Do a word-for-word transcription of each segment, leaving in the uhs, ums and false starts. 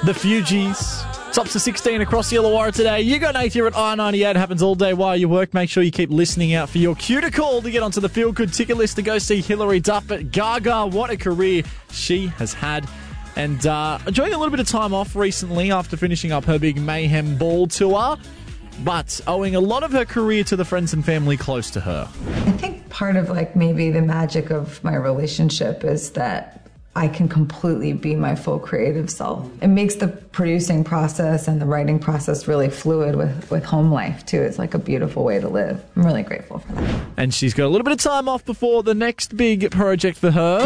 The Fugees. It's up to sixteen across the Illawarra today. You got Nate here at I ninety-eight. Happens all day while you work. Make sure you keep listening out for your cue to call to get onto the Feel Good ticket list to go see Hilary Duff at Gaga. What a career she has had. And uh, enjoying a little bit of time off recently after finishing up her big Mayhem Ball tour, but owing a lot of her career to the friends and family close to her. I think part of like maybe the magic of my relationship is that I can completely be my full creative self. It makes the producing process and the writing process really fluid with, with home life too. It's like a beautiful way to live. I'm really grateful for that. And she's got a little bit of time off before the next big project for her.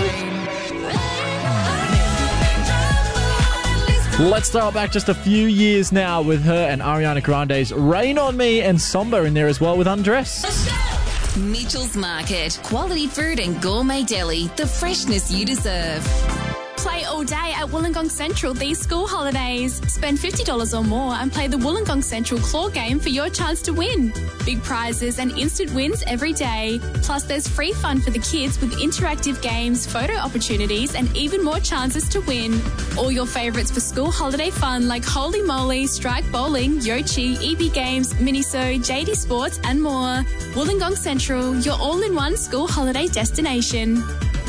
Let's throw it back just a few years now with her and Ariana Grande's Rain on Me, and Somber in there as well with Undress. Mitchell's Market. Quality food and gourmet deli. The freshness you deserve. Play all day at Wollongong Central these school holidays. Spend fifty dollars or more and play the Wollongong Central Claw game for your chance to win. Big prizes and instant wins every day. Plus, there's free fun for the kids with interactive games, photo opportunities, and even more chances to win. All your favourites for school holiday fun like Holy Moly, Strike Bowling, Yochi, E B Games, Miniso, J D Sports, and more. Wollongong Central, your all-in-one school holiday destination.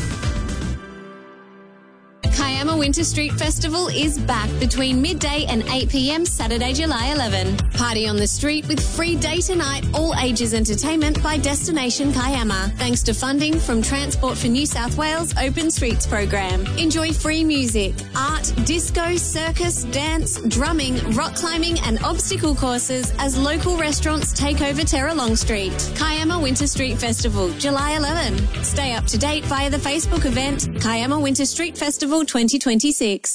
Kiama Winter Street Festival is back between midday and eight p.m. Saturday, July eleventh. Party on the street with free day to night, all ages entertainment by Destination Kiama. Thanks to funding from Transport for New South Wales Open Streets program. Enjoy free music, art, disco, circus, dance, drumming, rock climbing and obstacle courses as local restaurants take over Terralong Street. Kiama Winter Street Festival, July eleventh. Stay up to date via the Facebook event Kiama Winter Street Festival twenty twenty-six.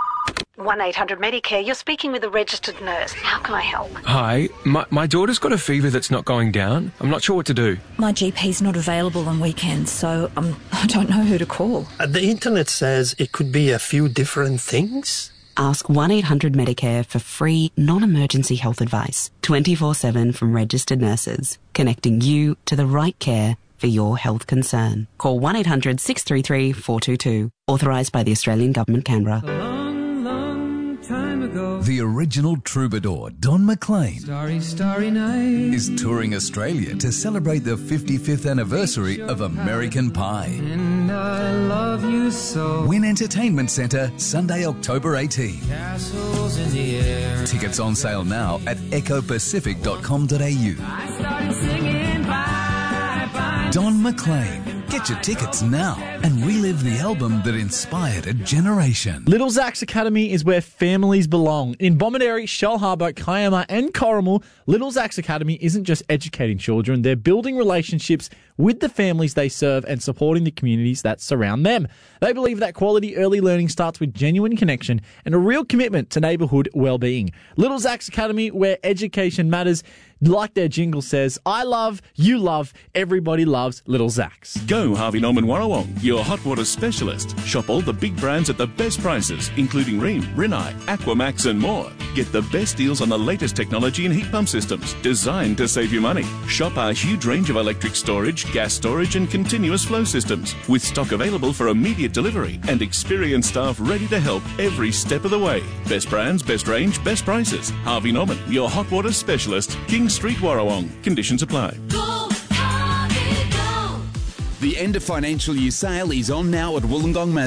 one eight hundred Medicare, you're speaking with a registered nurse. How can I help? Hi, my, my daughter's got a fever that's not going down. I'm not sure what to do. My G P's not available on weekends, so um, I don't know who to call. Uh, the internet says it could be a few different things. Ask one eight hundred Medicare for free, non-emergency health advice, twenty-four seven from registered nurses, connecting you to the right care for your health concern. Call one eight hundred six three three four two two. Authorised by the Australian Government, Canberra. A long, long time ago, the original troubadour, Don McLean, starry, starry night, is touring Australia to celebrate the fifty-fifth anniversary of American Pie. And I love you so. Wynn Entertainment Centre, Sunday, October eighteenth. Castles in the air. Tickets on sale now at echo pacific dot com dot a u. I started singing bye, bye. Don McLean. Get your tickets now and relive the album that inspired a generation. Little Zach's Academy is where families belong. In Bomaderry, Shell Harbour, Kiama and Corrimal, Little Zach's Academy isn't just educating children, they're building relationships with the families they serve and supporting the communities that surround them. They believe that quality early learning starts with genuine connection and a real commitment to neighbourhood well-being. Little Zach's Academy, where education matters. Like their jingle says, I love, you love, everybody loves Little Zach's. Go Harvey Norman Warrawong, your hot water specialist. Shop all the big brands at the best prices, including Rheem, Rinnai, Aquamax and more. Get the best deals on the latest technology and heat pump systems, designed to save you money. Shop our huge range of electric storage, gas storage and continuous flow systems, with stock available for immediate delivery and experienced staff ready to help every step of the way. Best brands, best range, best prices. Harvey Norman, your hot water specialist, King Street, Warrawong. Conditions apply. Go, Harvey, go. The end of financial year sale is on now at Wollongong